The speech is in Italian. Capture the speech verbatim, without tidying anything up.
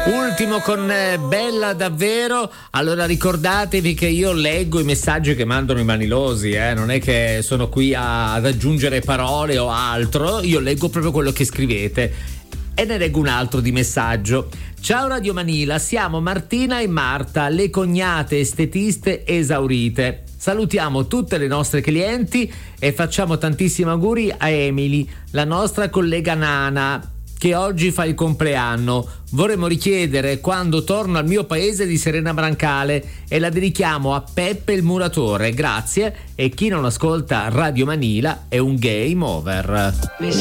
Ultimo con eh, Bella davvero. Allora ricordatevi che io leggo i messaggi che mandano i manilosi, eh? Non è che sono qui a, ad aggiungere parole o altro, io leggo proprio quello che scrivete. E ne leggo un altro di messaggio. Ciao Radio Manila, siamo Martina e Marta, le cognate estetiste esaurite. Salutiamo tutte le nostre clienti e facciamo tantissimi auguri a Emily, la nostra collega nana, che oggi fa il compleanno. Vorremmo richiedere Quando torno al mio paese di Serena Brancale e la dedichiamo a Peppe il muratore. Grazie. E chi non ascolta Radio Manila è un game over.